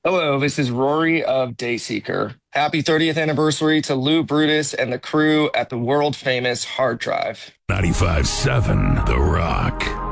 Hello, this is Rory of Dayseeker. Happy 30th anniversary to Lou Brutus and the crew at the world famous Hard Drive. 95.7 The Rock.